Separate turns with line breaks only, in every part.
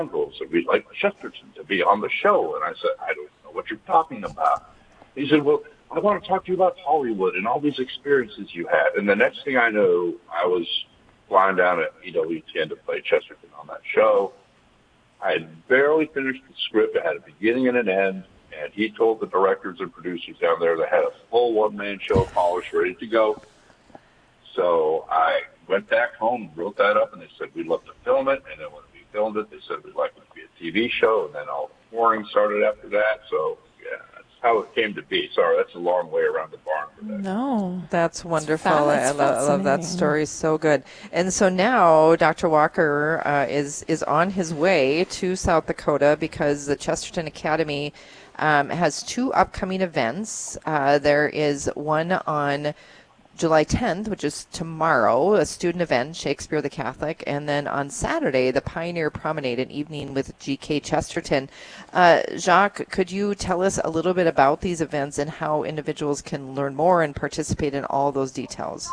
scoundrels, and we'd like Chesterton to be on the show. And I said, I don't know what you're talking about. He said, well, I want to talk to you about Hollywood and all these experiences you had. And the next thing I know, I was flying down at EWTN to play Chesterton on that show. I had barely finished the script. It had a beginning and an end. And he told the directors and producers down there they had a full one-man show polished, ready to go. So I went back home, wrote that up, and they said, we'd love to film it. And then when we filmed it, they said, we'd like it to be a TV show. And then all the touring started after that. So, yeah, that's how it came to be. Sorry, that's a long way around the barn for that.
No.
That's wonderful. I love that story. So good. And so now Dr. Walker is on his way to South Dakota because the Chesterton Academy has two upcoming events. There is one on July 10th, which is tomorrow, a student event, Shakespeare the Catholic, and then on Saturday, the Pioneer Promenade, an evening with G.K. Chesterton. Jacques, could you tell us a little bit about these events and how individuals can learn more and participate in all those details?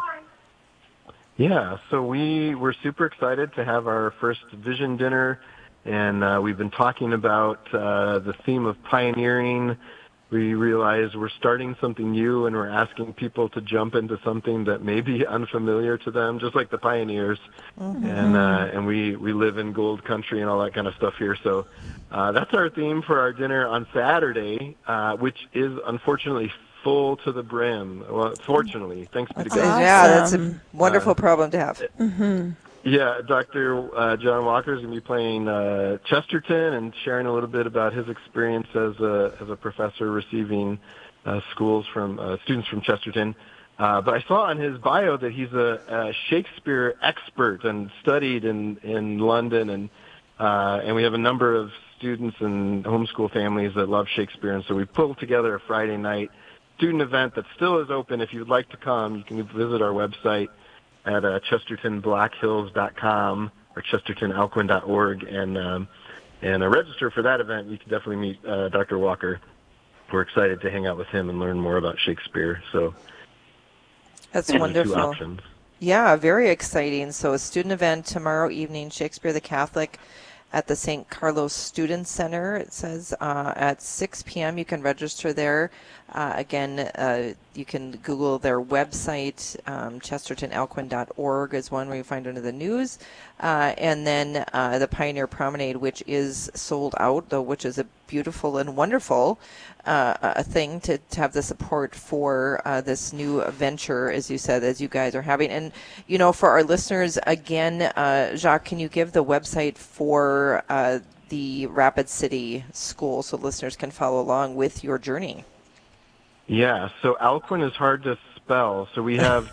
Yeah, so we were super excited to have our first Vision Dinner, and we've been talking about the theme of pioneering. We realize we're starting something new, and we're asking people to jump into something that may be unfamiliar to them, just like the pioneers. Mm-hmm. And we live in gold country and all that kind of stuff here. So that's our theme for our dinner on Saturday, which is unfortunately full to the brim. Well, fortunately, thanks be to God.
Awesome. Yeah, that's a wonderful problem to have.
Mm-hmm.
Yeah, Dr. John Walker is going to be playing Chesterton and sharing a little bit about his experience as a professor receiving students from Chesterton. But I saw on his bio that he's a Shakespeare expert and studied in London, and we have a number of students and homeschool families that love Shakespeare, and so we pulled together a Friday night student event that still is open. If you'd like to come, you can visit our website at ChestertonBlackHills.com or ChestertonAlcuin.org and register for that event. You can definitely meet Dr. Walker. We're excited to hang out with him and learn more about Shakespeare. So
that's wonderful.
2 options.
Yeah, very exciting. So a student event tomorrow evening, Shakespeare the Catholic, at the St. Carlos Student Center, it says, at 6 p.m. You can register there. Again, you can Google their website. ChestertonAlcuin.org is one where you find under the news. And then the Pioneer Promenade, which is sold out, though, which is a beautiful and wonderful thing to have the support for this new venture, as you said, as you guys are having. And, for our listeners, again, Jacques, can you give the website for the Rapid City School so listeners can follow along with your journey?
Yeah, so Alcuin is hard to spell. So we have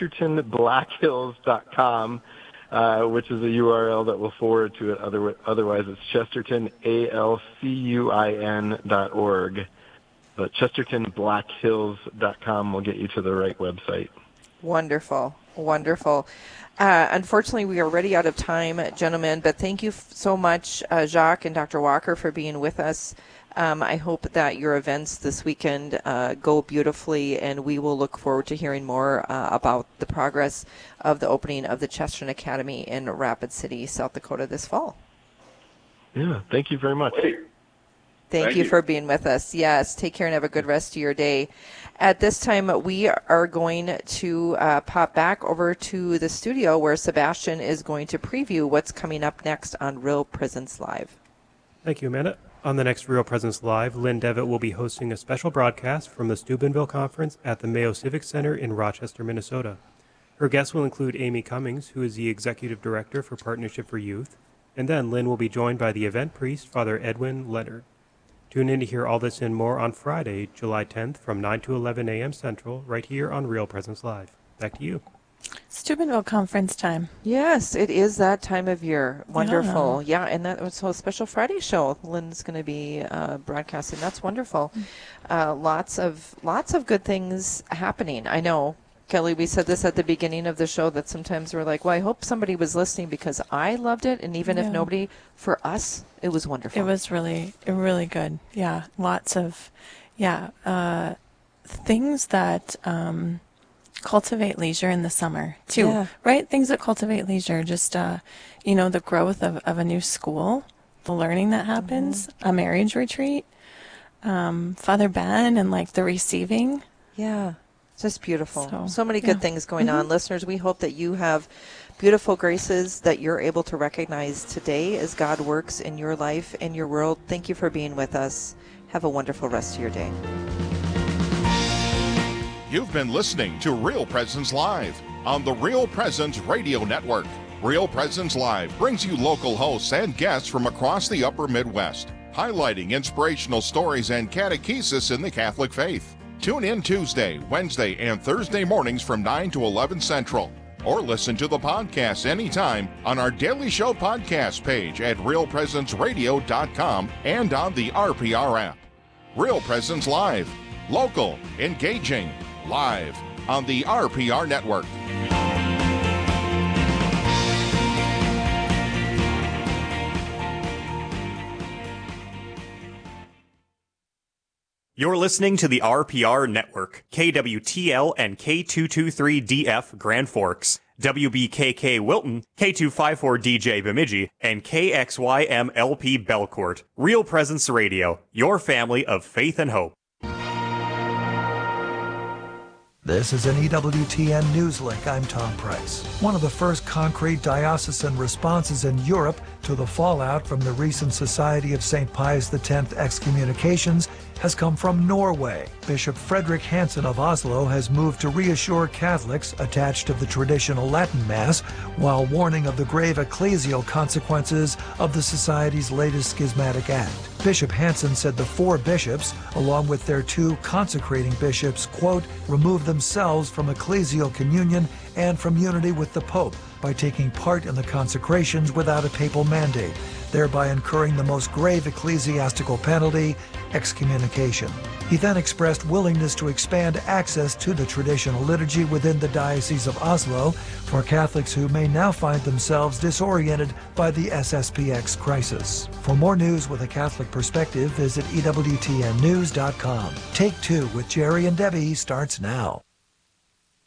ChestertonBlackHills.com, which is a URL that will forward to it. Otherwise, it's ChestertonAlcuin.org. But ChestertonBlackHills.com will get you to the right website.
Wonderful. Wonderful. Unfortunately, we are already out of time, gentlemen, but thank you so much, Jacques and Dr. Walker, for being with us. I hope that your events this weekend go beautifully, and we will look forward to hearing more about the progress of the opening of the Chesterton Academy in Rapid City, South Dakota this fall.
Yeah, thank you very much.
Thank you for being with us. Yes, take care and have a good rest of your day. At this time, we are going to pop back over to the studio where Sebastian is going to preview what's coming up next on Real Presence Live.
Thank you, Amanda. On the next Real Presence Live, Lynn Devitt will be hosting a special broadcast from the Steubenville Conference at the Mayo Civic Center in Rochester, Minnesota. Her guests will include Amy Cummings, who is the Executive Director for Partnership for Youth, and then Lynn will be joined by the event priest, Father Edwin Leonard. Tune in to hear all this and more on Friday, July 10th from 9 to 11 a.m. Central, right here on Real Presence Live. Back to you.
Steubenville Conference time.
Yes, it is that time of year. Wonderful. Yeah, and that was a special Friday show. Lynn's going to be broadcasting. That's wonderful. Lots of good things happening. I know, Kelly, we said this at the beginning of the show that sometimes we're like, well, I hope somebody was listening because I loved it, and even if nobody, for us, it was wonderful.
It was really good. Yeah, lots of things that cultivate leisure in the summer too, right? Things that cultivate leisure, just the growth of a new school the learning that happens, a marriage retreat, Father Ben, and like the receiving.
Yeah, just beautiful.
So
Many good things going on. Listeners, we hope that you have beautiful graces that you're able to recognize today as God works in your life, in your world. Thank you for being with us. Have a wonderful rest of your day.
You've been listening to Real Presence Live on the Real Presence Radio Network. Real Presence Live brings you local hosts and guests from across the upper Midwest, highlighting inspirational stories and catechesis in the Catholic faith. Tune in Tuesday, Wednesday, and Thursday mornings from 9 to 11 Central. Or listen to the podcast anytime on our Daily Show podcast page at realpresenceradio.com and on the RPR app. Real Presence Live. Local, engaging, live on the RPR Network.
You're listening to the RPR Network, KWTL and K223DF Grand Forks, WBKK Wilton, K254DJ Bemidji, and KXYM-LP Belcourt. Real Presence Radio, your family of faith and hope.
This is an EWTN Newslink. I'm Tom Price. One of the first concrete diocesan responses in Europe to the fallout from the recent Society of St. Pius X excommunications has come from Norway. Bishop Frederick Hansen of Oslo has moved to reassure Catholics attached to the traditional Latin Mass while warning of the grave ecclesial consequences of the Society's latest schismatic act. Bishop Hansen said the 4 bishops, along with their 2 consecrating bishops, quote, remove themselves from ecclesial communion and from unity with the Pope by taking part in the consecrations without a papal mandate, thereby incurring the most grave ecclesiastical penalty, excommunication. He then expressed willingness to expand access to the traditional liturgy within the Diocese of Oslo for Catholics who may now find themselves disoriented by the SSPX crisis. For more news with a Catholic perspective, visit EWTNnews.com. Take 2 with Jerry and Debbie starts now.